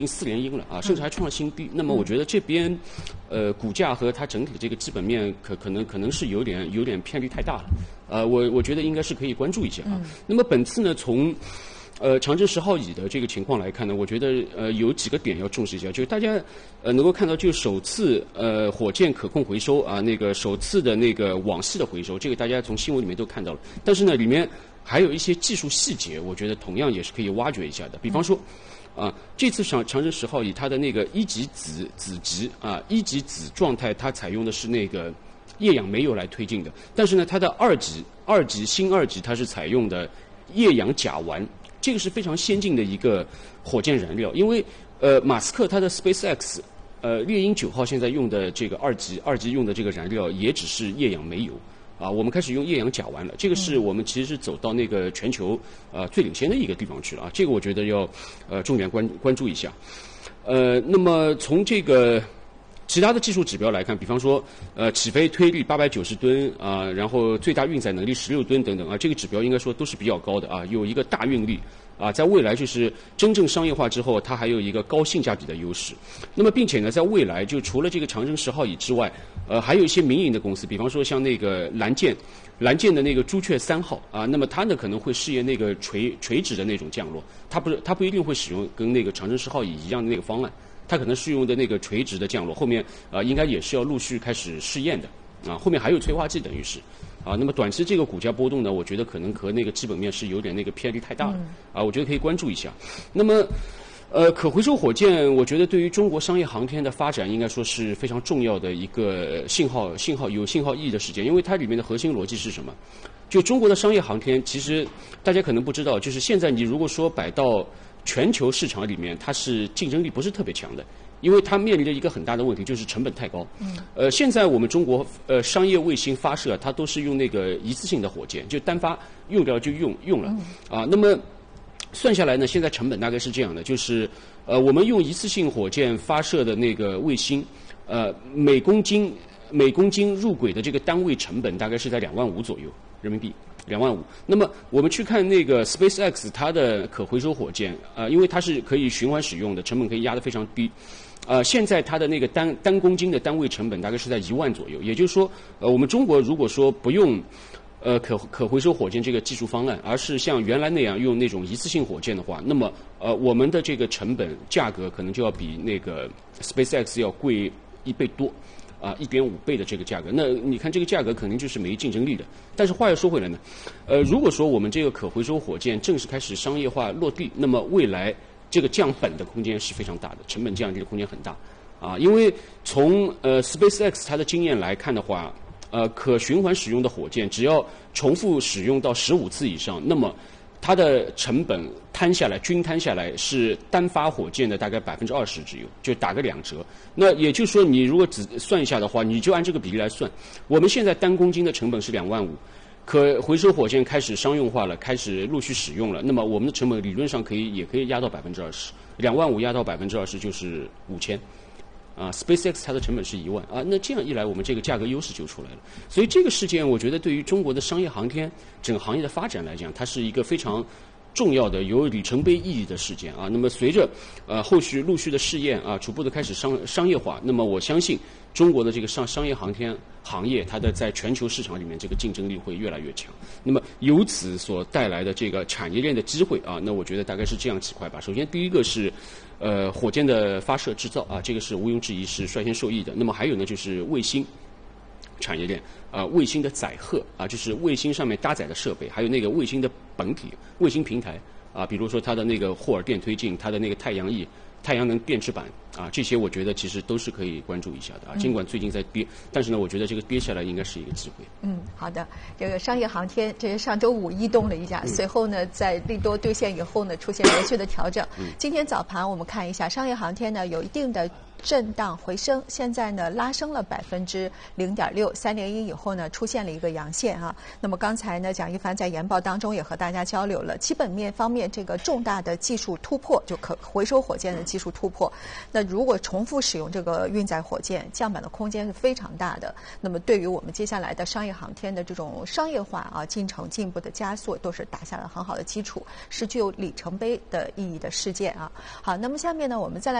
4连阴了啊，甚至还创了新低。那么我觉得这边，股价和它整体的这个基本面可能是有点偏离太大了。我觉得应该是可以关注一下啊。那么本次呢，从长征10号乙的这个情况来看呢，我觉得有几个点要重视一下，就是大家能够看到，就首次火箭可控回收啊，那个首次的那个网系的回收，这个大家从新闻里面都看到了。但是呢，里面还有一些技术细节，我觉得同样也是可以挖掘一下的。比方说，这次长征10号乙它的那个一级子极啊，一级子状态，它采用的是那个液氧煤油来推进的，但是呢，它的新二级它是采用的液氧甲烷。这个是非常先进的一个火箭燃料，因为马斯克他的 SpaceX 猎鹰9号现在用的这个二级用的这个燃料也只是液氧煤油啊，我们开始用液氧甲烷了，这个是我们其实是走到那个全球最领先的一个地方去了啊，这个我觉得要重点关注一下。那么从这个其他的技术指标来看，比方说起飞推力890吨啊，然后最大运载能力16吨等等啊，这个指标应该说都是比较高的啊，有一个大运力啊，在未来就是真正商业化之后，它还有一个高性价比的优势。那么并且呢，在未来就除了这个长征10号乙之外，还有一些民营的公司，比方说像那个蓝箭的那个朱雀3号啊，那么它呢可能会试验那个垂直的那种降落，它不一定会使用跟那个长征10号乙一样的那个方案。它可能是用的那个垂直的降落，后面应该也是要陆续开始试验的啊，后面还有催化剂，等于是啊。那么短期这个股价波动呢，我觉得可能和那个基本面是有点那个偏离太大了啊，我觉得可以关注一下。那么可回收火箭，我觉得对于中国商业航天的发展，应该说是非常重要的一个有信号意义的事件，因为它里面的核心逻辑是什么？就中国的商业航天，其实大家可能不知道，就是现在你如果说摆到全球市场里面，它是竞争力不是特别强的，因为它面临着一个很大的问题，就是成本太高。现在我们中国商业卫星发射，它都是用那个一次性的火箭，就单发用掉就用了啊。那么算下来呢，现在成本大概是这样的，就是我们用一次性火箭发射的那个卫星，每公斤入轨的这个单位成本大概是在25000左右人民币。25000。那么我们去看那个 SpaceX 它的可回收火箭，因为它是可以循环使用的，成本可以压得非常低。现在它的那个单公斤的单位成本大概是在10000左右。也就是说，我们中国如果说不用可回收火箭这个技术方案，而是像原来那样用那种一次性火箭的话，那么我们的这个成本价格可能就要比那个 SpaceX 要贵1倍多。1.5倍的这个价格，那你看这个价格肯定就是没竞争力的。但是话又说回来呢，如果说我们这个可回收火箭正式开始商业化落地，那么未来这个降本的空间是非常大的，成本降低的空间很大啊。因为从SpaceX 它的经验来看的话，可循环使用的火箭只要重复使用到15次以上，那么它的成本均摊下来是单发火箭的大概20%只有，就打个2折。那也就是说，你如果只算一下的话，你就按这个比例来算，我们现在单公斤的成本是25000，可回收火箭开始商用化了，开始陆续使用了，那么我们的成本理论上也可以压到20%，25000压到20%就是5000。SpaceX 它的成本是10000啊，那这样一来，我们这个价格优势就出来了。所以这个事件，我觉得对于中国的商业航天整个行业的发展来讲，它是一个非常重要的、有里程碑意义的事件啊。那么随着后续陆续的试验啊，逐步的开始商业化，那么我相信中国的这个商业航天行业，它的在全球市场里面这个竞争力会越来越强。那么由此所带来的这个产业链的机会啊，那我觉得大概是这样几块吧。首先第一个是火箭的发射制造啊，这个是毋庸置疑是率先受益的。那么还有呢，就是卫星产业链卫星的载荷啊，就是卫星上面搭载的设备，还有那个卫星的本体、卫星平台啊，比如说它的那个霍尔电推进、它的那个太阳能电池板啊，这些我觉得其实都是可以关注一下的啊。尽管最近在跌，但是呢，我觉得这个跌下来应该是一个机会。 好的。这个商业航天，这是上周五异动了一下，随后呢，在利多兑现以后呢，出现连续的调整。今天早盘我们看一下，商业航天呢有一定的震荡回升，现在呢拉升了0.6%，3连阴以后呢出现了一个阳线啊。那么刚才呢蒋一凡在研报当中也和大家交流了基本面方面这个重大的技术突破，就可回收火箭的技术突破。那那如果重复使用这个运载火箭，降板的空间是非常大的。那么对于我们接下来的商业航天的这种商业化进程进一步的加速，都是打下了很好的基础，是具有里程碑的意义的事件啊。好，那么下面呢，我们再来